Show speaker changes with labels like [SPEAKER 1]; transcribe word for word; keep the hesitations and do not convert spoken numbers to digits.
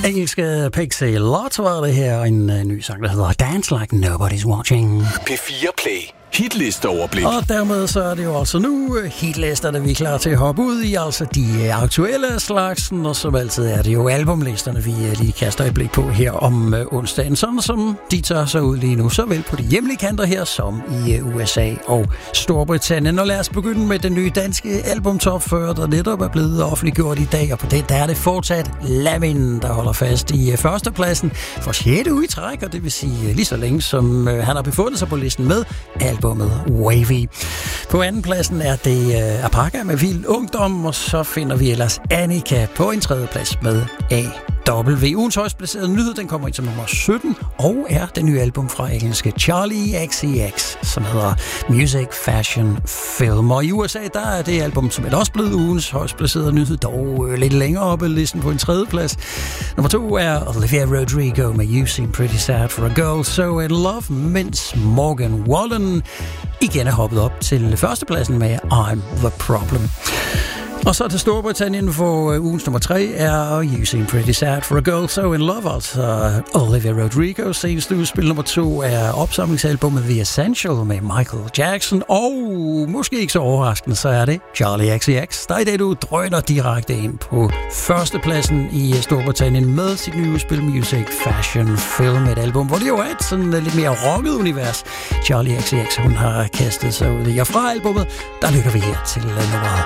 [SPEAKER 1] Engelske Pixie Lott var det her, en uh, ny sang, der hedder Dance Like Nobody's Watching.
[SPEAKER 2] P fire Play. Hitlisteoverblik.
[SPEAKER 1] Og dermed så er det jo altså nu hitlisterne, vi er klar til at hoppe ud i, altså de aktuelle slagsen, og som altid er det jo albumlisterne, vi lige kaster et blik på her om onsdagen, sådan som de tager sig ud lige nu, såvel på de hjemlige kanter her, som i U S A og Storbritannien. Og lad os begynde med den nye danske album Top fyrre, der netop er blevet offentliggjort i dag, og på det der er det fortsat Lamin, der holder fast i førstepladsen for sjette uge i træk, og det vil sige lige så længe, som han har befundet sig på listen med albumet Wavy. På andenpladsen er det uh, Apaka med Vild Ungdom, og så finder vi ellers Annika på en tredjeplads med A W. Ugens højst placerede nyhed, den kommer ind som nummer sytten, og er det nye album fra engelske Charlie X C X, som hedder Music, Fashion, Film. Og i U S A, der er det album, som er også blevet ugens højst placerede nyhed, dog lidt længere oppe i listen på en tredjeplads. Nummer to er Olivia Rodrigo med You Seem Pretty Sad for a Girl So in Love, mens Morgan Wallen igen er hoppet op til førstepladsen med I'm the Problem. Og så til Storbritannien for uh, ugens nummer tre er You Seem Pretty Sad for a Girl So in Love, altså Olivia Rodrigo. Seneste udspil nummer to er opsamlingsalbummet The Essential med Michael Jackson, og måske ikke så overraskende, så er det Charlie X C X, der i dag du drøner direkte ind på førstepladsen i Storbritannien med sit nye udspil Music, Fashion, Film, et album, hvor det jo er et sådan lidt mere rocket univers, Charlie X C X, hun har kastet sig ud i. Og fra albummet, der lykker vi her til nummer